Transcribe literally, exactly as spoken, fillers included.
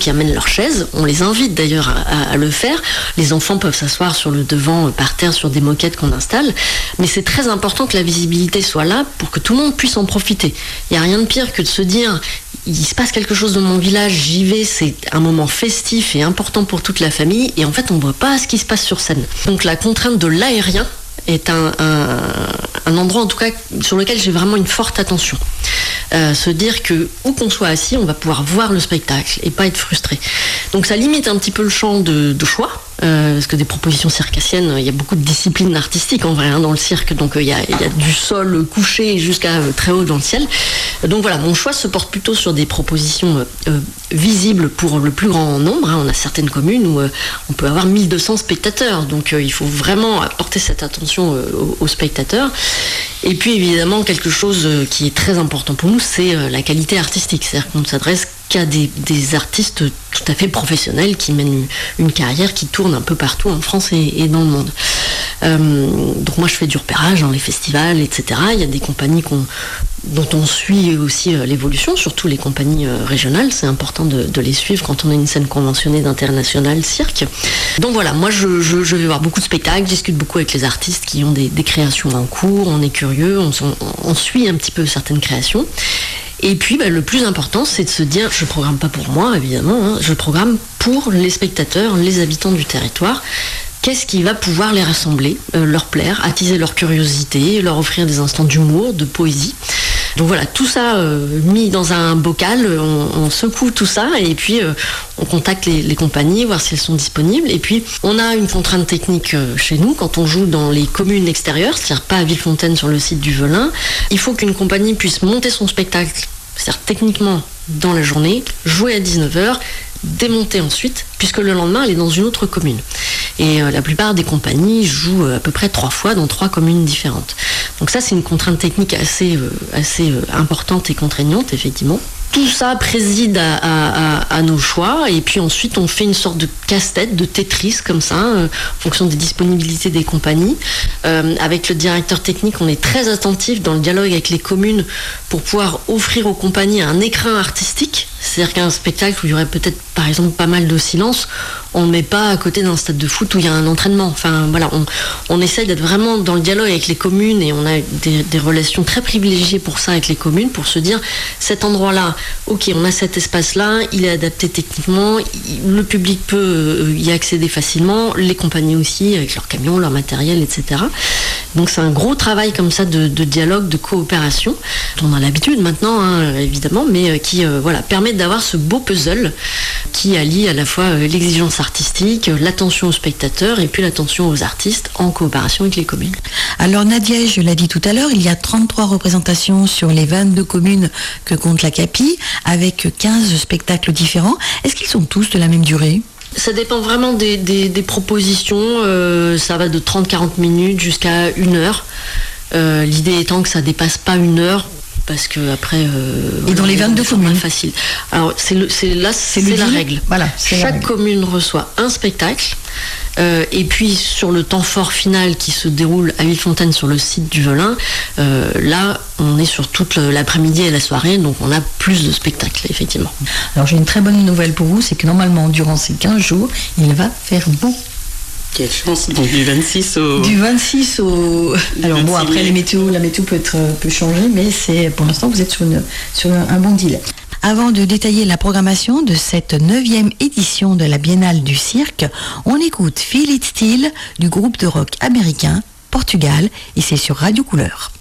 qui amènent leurs chaises. On les invite d'ailleurs à, à, à le faire. Les enfants peuvent s'asseoir sur le devant, par terre, sur des moquettes qu'on installe. Mais c'est très important que la visibilité soit là pour que tout le monde puisse en profiter. Il n'y a rien de pire que de se dire... il se passe quelque chose dans mon village, j'y vais, c'est un moment festif et important pour toute la famille, et en fait on ne voit pas ce qui se passe sur scène. Donc la contrainte de l'aérien est un, un, un endroit en tout cas sur lequel j'ai vraiment une forte attention. Euh, se dire que où qu'on soit assis, on va pouvoir voir le spectacle et pas être frustré. Donc ça limite un petit peu le champ de, de choix, euh, parce que des propositions circassiennes, il y a beaucoup de disciplines artistiques en vrai hein, dans le cirque, donc il y a, il y a du sol couché jusqu'à euh, très haut dans le ciel. Donc voilà, mon choix se porte plutôt sur des propositions euh, visibles pour le plus grand nombre. Hein. On a certaines communes où euh, on peut avoir mille deux cents spectateurs, donc euh, il faut vraiment apporter cette attention euh, aux, aux spectateurs. Et puis évidemment, quelque chose euh, qui est très important pour nous, c'est euh, la qualité artistique. C'est-à-dire qu'on ne s'adresse qu'à des, des artistes tout à fait professionnels qui mènent une, une carrière qui tourne un peu partout en France et, et dans le monde. Euh, donc moi je fais du repérage dans les festivals, et cetera. Il y a des compagnies qu'on, dont on suit aussi euh, l'évolution, surtout les compagnies euh, régionales. C'est important de, de les suivre quand on a une scène conventionnée d'international cirque. Donc voilà, moi je, je, je vais voir beaucoup de spectacles, je discute beaucoup avec les artistes qui ont des, des créations en cours, on est curieux, on, on, on suit un petit peu certaines créations. Et puis bah, le plus important, c'est de se dire, je ne programme pas pour moi évidemment, hein, je programme pour les spectateurs, les habitants du territoire. Qu'est-ce qui va pouvoir les rassembler, euh, leur plaire, attiser leur curiosité, leur offrir des instants d'humour, de poésie. Donc voilà, tout ça euh, mis dans un bocal, on, on secoue tout ça et puis euh, on contacte les, les compagnies, voir si elles sont disponibles. Et puis on a une contrainte technique euh, chez nous quand on joue dans les communes extérieures, c'est-à-dire pas à Villefontaine sur le site du Velin. Il faut qu'une compagnie puisse monter son spectacle, c'est-à-dire techniquement dans la journée, jouer à dix-neuf heures, démonter ensuite, puisque le lendemain elle est dans une autre commune. Et euh, la plupart des compagnies jouent euh, à peu près trois fois dans trois communes différentes. Donc ça c'est une contrainte technique assez, euh, assez euh, importante et contraignante effectivement. Tout ça préside à, à, à, à nos choix et puis ensuite on fait une sorte de casse-tête, de Tetris comme ça, euh, en fonction des disponibilités des compagnies. Euh, avec le directeur technique, on est très attentif dans le dialogue avec les communes pour pouvoir offrir aux compagnies un écrin artistique. C'est-à-dire qu'un spectacle où il y aurait peut-être par exemple pas mal de silence, on ne met pas à côté d'un stade de foot où il y a un entraînement. Enfin voilà, on, on essaye d'être vraiment dans le dialogue avec les communes et on a des, des relations très privilégiées pour ça avec les communes, pour se dire cet endroit-là, ok, on a cet espace-là, il est adapté techniquement, le public peut y accéder facilement, les compagnies aussi, avec leurs camions, leur matériel, et cetera. Donc c'est un gros travail comme ça de, de dialogue, de coopération, dont on a l'habitude maintenant, hein, évidemment, mais qui euh, voilà, permet d'avoir ce beau puzzle qui allie à la fois euh, l'exigence artistique, l'attention aux spectateurs et puis l'attention aux artistes en coopération avec les communes. Alors Nadia, je l'ai dit tout à l'heure, il y a trente-trois représentations sur les vingt-deux communes que compte la CAPI, avec quinze spectacles différents. Est-ce qu'ils sont tous de la même durée ? Ça dépend vraiment des, des, des propositions, euh, ça va de trente à quarante minutes jusqu'à une heure. Euh, l'idée étant que ça dépasse pas une heure, parce que après euh, et dans les vingt-deux communes facile. Alors c'est le c'est là c'est, c'est la règle. Voilà, c'est chaque la règle. commune reçoit un spectacle euh, et puis sur le temps fort final qui se déroule à Villefontaine sur le site du Velin, euh, là on est sur toute l'après-midi et la soirée, donc on a plus de spectacles effectivement. Alors j'ai une très bonne nouvelle pour vous, c'est que normalement durant ces quinze jours il va faire beau. Quelle chance, donc du vingt-six au... Du vingt-six au... Alors bon, après les météos, la météo peut, être, peut changer, mais c'est, pour l'instant vous êtes sur, une, sur un bon deal. Avant de détailler la programmation de cette neuvième édition de la Biennale du cirque, on écoute Feel It Still du groupe de rock américain Portugal et c'est sur Radio Couleur.